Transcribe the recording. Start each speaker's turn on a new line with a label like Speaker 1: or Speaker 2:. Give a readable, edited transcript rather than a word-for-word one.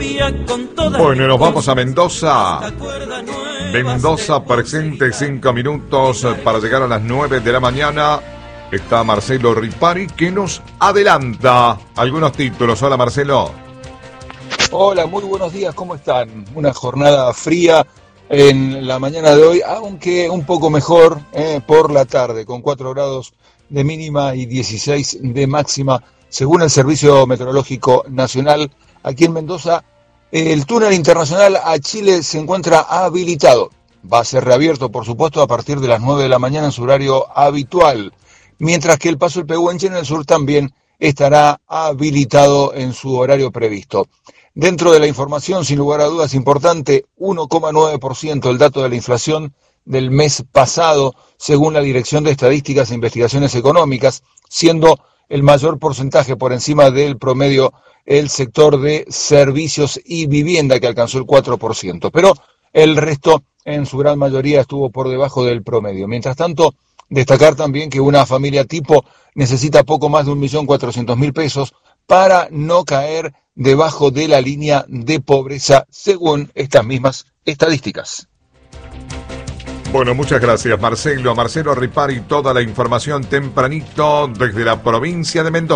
Speaker 1: Bueno, nos vamos a Mendoza. Mendoza presente 5 minutos para llegar a las 9 de la mañana. Está Marcelo Ripari que nos adelanta algunos títulos. Hola, Marcelo.
Speaker 2: Hola, muy buenos días, ¿cómo están? Una jornada fría en la mañana de hoy, aunque un poco mejor por la tarde, con 4 grados de mínima y 16 de máxima, según el Servicio Meteorológico Nacional. Aquí en Mendoza, el túnel internacional a Chile se encuentra habilitado. Va a ser reabierto, por supuesto, a partir de las 9 de la mañana en su horario habitual, mientras que el paso del Pehuenche en el sur también estará habilitado en su horario previsto. Dentro de la información, sin lugar a dudas, importante, 1,9% el dato de la inflación del mes pasado, según la Dirección de Estadísticas e Investigaciones Económicas, siendo el mayor porcentaje por encima del promedio el sector de servicios y vivienda, que alcanzó el 4%, pero el resto en su gran mayoría estuvo por debajo del promedio. Mientras tanto, destacar también que una familia tipo necesita poco más de 1.400.000 pesos para no caer debajo de la línea de pobreza, según estas mismas estadísticas.
Speaker 1: Bueno, muchas gracias, Marcelo. Marcelo Ripari, toda la información tempranito desde la provincia de Mendoza.